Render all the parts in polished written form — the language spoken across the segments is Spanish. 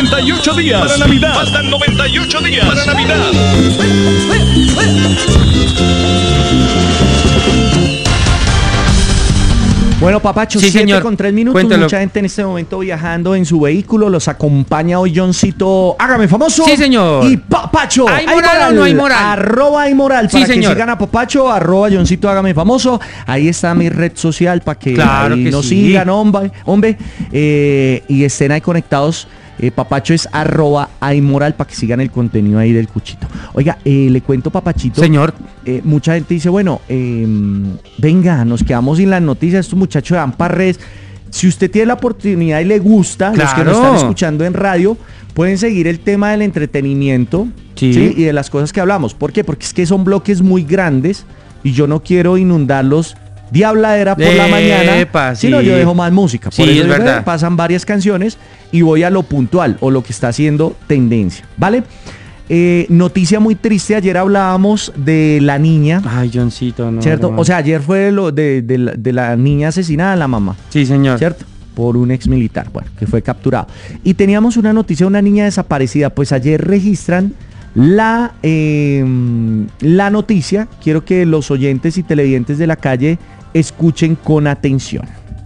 98 días para Navidad. Faltan 98 días para Navidad. Bueno, Papacho, sí, 7 con 3 minutos. Cuéntalo. Mucha gente en este momento viajando en su vehículo. Los acompaña hoy Johncito. Hágame famoso. Sí, señor. Y Papacho. ¿Hay moral o no hay moral? Arroba hay moral. Sí, Para señor. que sigan a Papacho. Arroba Johncito, hágame famoso. Ahí está mi red social para que Claro ahí que nos sí. sigan, hombre. Y estén ahí conectados. Papacho es arroba hay moral para que sigan el contenido ahí del cuchito. Oiga, le cuento, Papachito. Señor. Mucha gente dice, bueno, venga, nos quedamos sin las noticias, estos muchachos dan para redes. Si usted tiene la oportunidad y le gusta, los que nos están escuchando en radio, pueden seguir el tema del entretenimiento, ¿sí? Y de las cosas que hablamos. ¿Por qué? Porque es que son bloques muy grandes y yo no quiero inundarlos de habladera por la mañana, sino yo dejo más música. Por eso es verdad. pasan varias canciones y voy a lo puntual o lo que está haciendo tendencia, ¿vale? Noticia muy triste, ayer hablábamos de la niña. Ay, Johncito, no. ¿Cierto? Hermano. O sea, ayer fue lo de la niña asesinada, la mamá. Sí, señor. ¿Cierto? Por un ex militar, bueno, que fue capturado. Y teníamos una noticia de una niña desaparecida. Pues ayer registran la noticia. Quiero que los oyentes y televidentes de la calle escuchen con atención.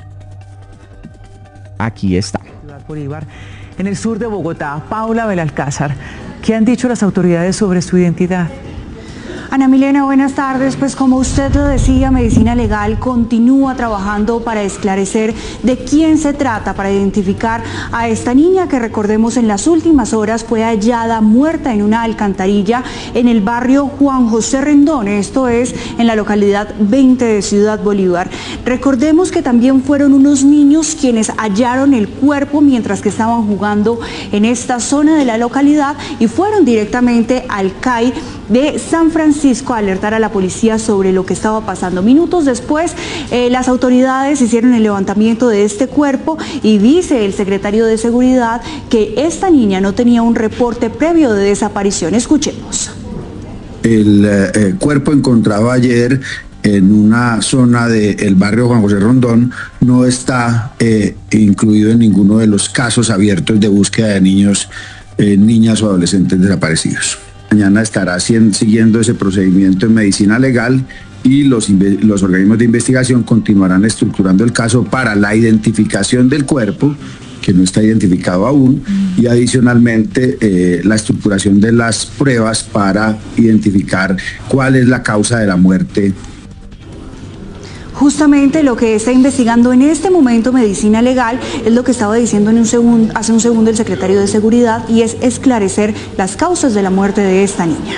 Aquí está. Bolívar, en el sur de Bogotá, Paula Belalcázar. ¿Qué han dicho las autoridades sobre su identidad? Ana Milena, buenas tardes. Pues como usted lo decía, Medicina Legal continúa trabajando para esclarecer de quién se trata, para identificar a esta niña que, recordemos, en las últimas horas fue hallada muerta en una alcantarilla en el barrio Juan José Rendón, esto es en la localidad 20 de Ciudad Bolívar. Recordemos que también fueron unos niños quienes hallaron el cuerpo mientras que estaban jugando en esta zona de la localidad y fueron directamente al CAI de San Francisco a alertar a la policía sobre lo que estaba pasando. Minutos después, las autoridades hicieron el levantamiento de este cuerpo y dice el secretario de Seguridad que esta niña no tenía un reporte previo de desaparición. Escuchemos. El cuerpo encontrado ayer en una zona del barrio Juan José Rondón no está incluido en ninguno de los casos abiertos de búsqueda de niños, niñas o adolescentes desaparecidos. Mañana estará siguiendo ese procedimiento en medicina legal y los organismos de investigación continuarán estructurando el caso para la identificación del cuerpo, que no está identificado aún, y adicionalmente la estructuración de las pruebas para identificar cuál es la causa de la muerte. Justamente lo que está investigando en este momento Medicina Legal es lo que estaba diciendo hace un segundo el secretario de Seguridad, y es esclarecer las causas de la muerte de esta niña.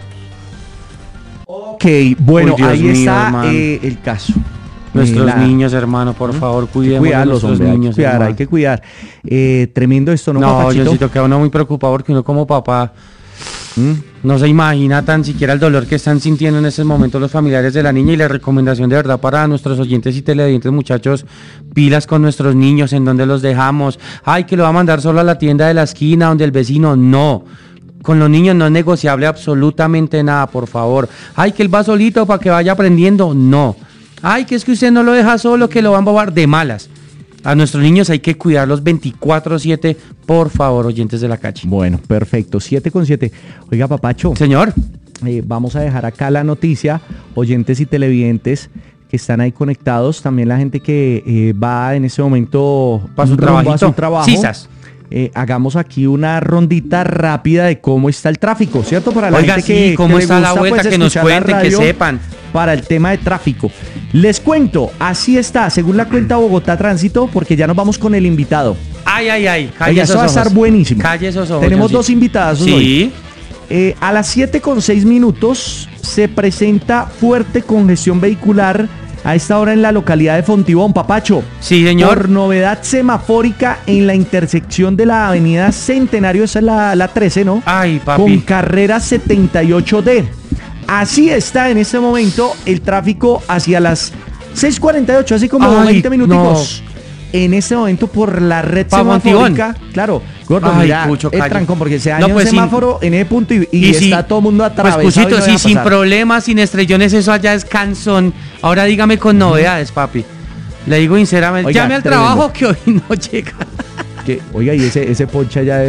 Ok, bueno, ahí mío, está el caso. Nuestros niños, hermano, por favor, cuidemos a nuestros niños. Hay que cuidar. Tremendo esto, ¿no, Papachito? Yo siento que uno muy preocupado porque uno como papá no se imagina tan siquiera el dolor que están sintiendo en estos momentos los familiares de la niña, y la recomendación de verdad para nuestros oyentes y televidentes, muchachos, pilas con nuestros niños, en donde los dejamos. Ay, que lo va a mandar solo a la tienda de la esquina, donde el vecino, no. Con los niños no es negociable absolutamente nada, por favor. Ay, que él va solito para que vaya aprendiendo, no. Ay, que es que usted no lo deja solo, que lo van a bobar, de malas. A nuestros niños hay que cuidarlos 24/7, por favor, oyentes de la calle. Bueno, perfecto, 7:07. Oiga, Papacho. Señor. Vamos a dejar acá la noticia, oyentes y televidentes que están ahí conectados, también la gente que va en ese momento para su trabajo. Cisas. Hagamos aquí una rondita rápida de cómo está el tráfico, ¿cierto? Para la gente que cómo le está gusta, la vuelta, pues, que nos cuenten, que sepan. Para el tema de tráfico. Les cuento, así está, según la cuenta Bogotá Tránsito, porque ya nos vamos con el invitado. Ay. Oiga, eso va a estar buenísimo. Calle esos ojos. Tenemos dos invitados hoy. Sí. A las 7:06 se presenta fuerte congestión vehicular a esta hora en la localidad de Fontibón, Papacho. Sí, señor. Por novedad semafórica en la intersección de la avenida Centenario, esa es la 13, ¿no? Ay, papi. Con carrera 78D. Así está en este momento el tráfico hacia las 6:48, así como 20 minuticos. No. En este momento por la red semafórica. Claro, gordo, mira, el trancón, porque se daña un semáforo en ese punto y está todo el mundo atravesado. Pues, Cusito, sí, sin problemas, sin estrellones, eso allá es canzón. Ahora dígame con novedades, papi. Le digo sinceramente, llame al trabajo que hoy no llega. Oiga, y ese poncha ya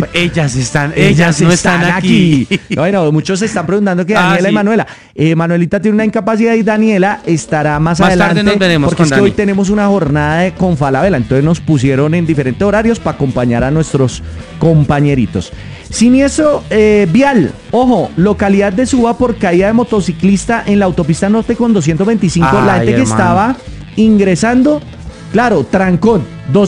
ellas no están aquí. Bueno, muchos se están preguntando que Daniela y sí. Manuela. Manuelita tiene una incapacidad y Daniela estará más adelante. Tarde nos veremos porque con es que Dani. hoy tenemos una jornada con Falabella, entonces nos pusieron en diferentes horarios para acompañar a nuestros compañeritos. Siniestro vial, ojo, localidad de Suba por caída de motociclista en la autopista norte con 225. La gente que estaba ingresando, claro, trancón,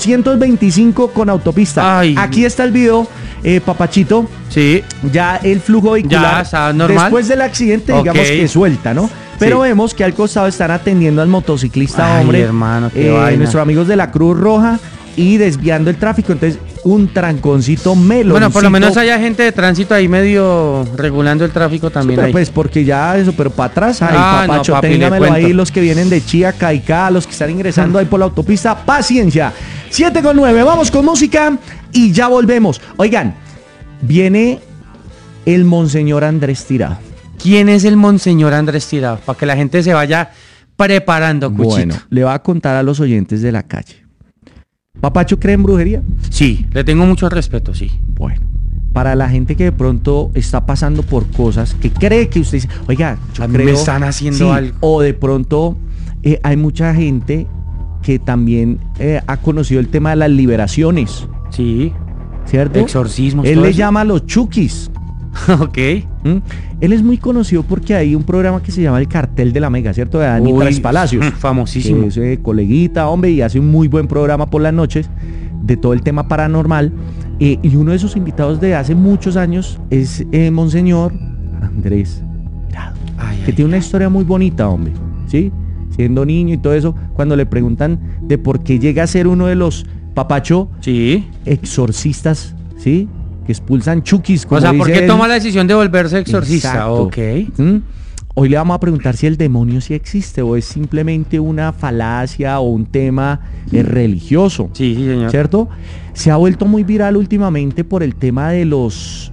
225 con autopista. Ay. Aquí está el video, Papachito. Sí. Ya el flujo vehicular Ya está normal. después del accidente, digamos que suelta, ¿no? Pero vemos que al costado están atendiendo al motociclista, hombre. Hermano, qué vaina. Nuestros amigos de la Cruz Roja y desviando el tráfico. Entonces, un tranconcito meloncito. Bueno, por lo menos haya gente de tránsito ahí medio regulando el tráfico también. Pero ahí. pues porque ya eso, pero para atrás, ahí, Papacho, no, papi, téngamelo le cuento. ahí, los que vienen de Chía, Caicá, los que están ingresando ahí por la autopista, paciencia. 7:09, vamos con música y ya volvemos. Oigan, viene el Monseñor Andrés Tirado. ¿Quién es el Monseñor Andrés Tirado? Para que la gente se vaya preparando, Cuchito. Bueno, le va a contar a los oyentes de la calle. ¿Papacho cree en brujería? Sí, le tengo mucho respeto, sí. Bueno, para la gente que de pronto está pasando por cosas que cree que usted dice, oiga, yo A mí creo... me están haciendo algo. O de pronto hay mucha gente que también ha conocido el tema de las liberaciones, Sí. ¿cierto? Exorcismos. Él todo le eso. llama a los chukis. Ok. ¿Mm? Él es muy conocido porque hay un programa que se llama El Cartel de la Mega, ¿cierto? De Dani Tres Palacios. Famosísimo. Que es coleguita, hombre, y hace un muy buen programa por las noches de todo el tema paranormal. Y uno de sus invitados de hace muchos años es Monseñor Andrés Tirado, que tiene una historia muy bonita, hombre, ¿sí? Siendo niño y todo eso, cuando le preguntan de por qué llega a ser uno de los, Papacho, Sí. exorcistas, ¿sí? Que expulsan chukis. O sea, ¿por dice qué él. toma la decisión de volverse exorcista? Exacto. Ok. ¿Mm? Hoy le vamos a preguntar si el demonio sí existe o es simplemente una falacia o un tema religioso. Sí, sí, señor. ¿Cierto? Se ha vuelto muy viral últimamente por el tema de los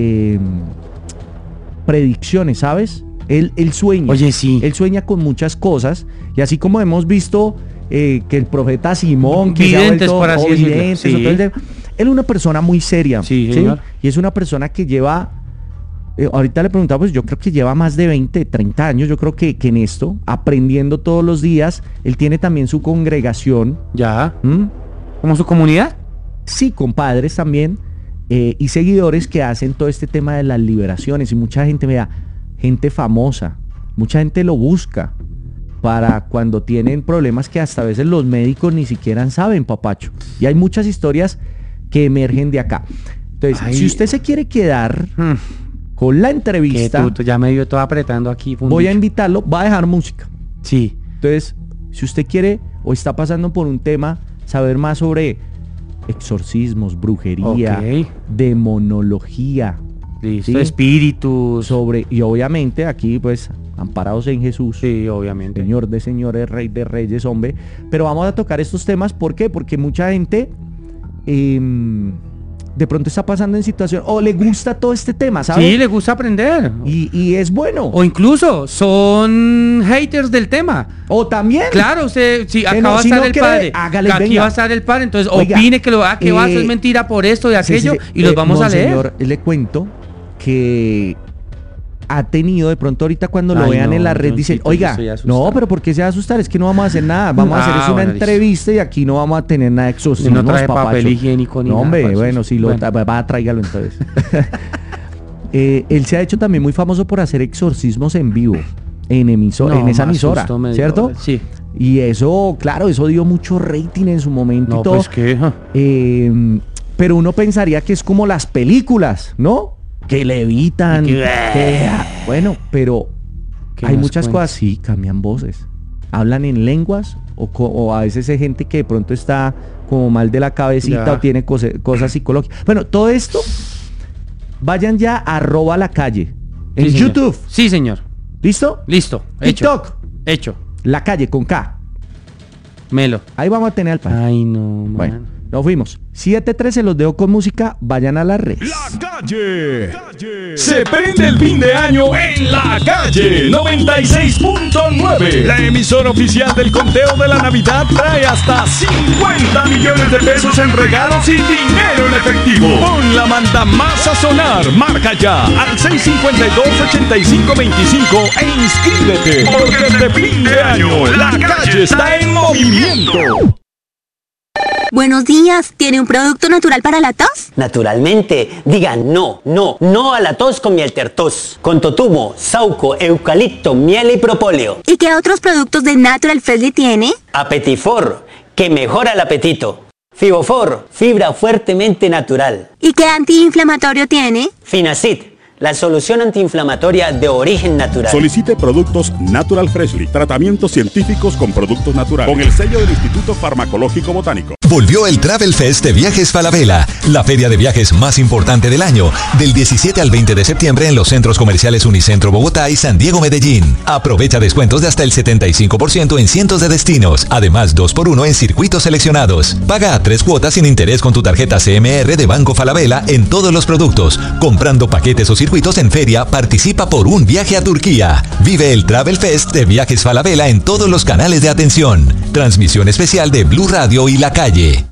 predicciones, ¿sabes? Él sueña. Oye, sí. Él sueña con muchas cosas y así como hemos visto que el profeta Simón, que Videntes, se ha vuelto por así decirlo. videntes, Sí. o todo él es una persona muy seria. Sí, señor. Y es una persona que lleva ahorita le preguntaba, pues yo creo que lleva más de 20, 30 años, yo creo que en esto, aprendiendo todos los días. Él tiene también su congregación. Ya. ¿Mm? ¿Como su comunidad? Sí, compadres también, y seguidores que hacen todo este tema de las liberaciones. Y mucha gente, vea, gente famosa, mucha gente lo busca para cuando tienen problemas que hasta a veces los médicos ni siquiera saben, Papacho. Y hay muchas historias que emergen de acá. Entonces, si usted se quiere quedar con la entrevista, ya me dio todo apretando aquí. voy a invitarlo, va a dejar música. Sí. Entonces, si usted quiere o está pasando por un tema, saber más sobre exorcismos, brujería, demonología, listo, ¿sí? Espíritus, y obviamente aquí pues amparados en Jesús. Sí, obviamente. Señor de señores, Rey de reyes, hombre. Pero vamos a tocar estos temas, ¿por qué? Porque mucha gente de pronto está pasando en situación o le gusta todo este tema, ¿sabes? Sí, le gusta aprender. Y es bueno. O incluso son haters del tema. O también. Claro, usted, si acá no, va a si estar no el cree, padre, hágale, aquí venga. va a estar el padre, entonces Oiga, opine que que va a ser mentira por esto y aquello, sí. y los vamos a leer. Señor, le cuento que ha tenido de pronto ahorita cuando lo vean en la red, dice, oiga, no, pero ¿por qué se va a asustar? Es que no vamos a hacer nada, vamos a hacer es una entrevista y aquí no vamos a tener nada de exorcismos, no trae Papacho. papel higiénico ni no, hombre, nada. bueno, si lo va, tráigalo entonces. Él se ha hecho también muy famoso por hacer exorcismos en vivo, en esa emisora, ¿cierto? Sí. Y eso, claro, eso dio mucho rating en su momento y todo. Pues que, pero uno pensaría que es como las películas, ¿no? Que levitan, bueno, pero hay muchas cosas, sí, cambian voces, hablan en lenguas o a veces hay gente que de pronto está como mal de la cabecita o tiene cosas psicológicas. Bueno, todo esto, vayan ya a @lacalle en YouTube. Sí, señor. ¿Listo? Listo. TikTok. Hecho. La Calle con K. Melo. Ahí vamos a tener al padre. Ay, no, man. Bueno, Nos fuimos. 7:13, los dejo con música. Vayan a las redes. La Calle. Se prende el fin de año en La Calle 96.9. La emisora oficial del conteo de la Navidad trae hasta 50 millones de pesos en regalos y dinero en efectivo. Pon la manda más a sonar. Marca ya al 652-8525 e inscríbete. Porque este fin de año La Calle está en movimiento. Buenos días, ¿tiene un producto natural para la tos? Naturalmente, diga no a la tos con miel tertos, con totumo, sauco, eucalipto, miel y propóleo. ¿Y qué otros productos de Natural Freshly tiene? Apetifor, que mejora el apetito. Fibofor, fibra fuertemente natural. ¿Y qué antiinflamatorio tiene? Finacid, la solución antiinflamatoria de origen natural. Solicite productos Natural Freshly, tratamientos científicos con productos naturales, con el sello del Instituto Farmacológico Botánico. Volvió el Travel Fest de Viajes Falabella, la feria de viajes más importante del año, del 17 al 20 de septiembre en los centros comerciales Unicentro Bogotá y San Diego Medellín. Aprovecha descuentos de hasta el 75% en cientos de destinos, además 2x1 en circuitos seleccionados. Paga a 3 cuotas sin interés con tu tarjeta CMR de Banco Falabella en todos los productos. Comprando paquetes o circuitos en feria, participa por un viaje a Turquía. Vive el Travel Fest de Viajes Falabella en todos los canales de atención. Transmisión especial de Blue Radio y La Calle.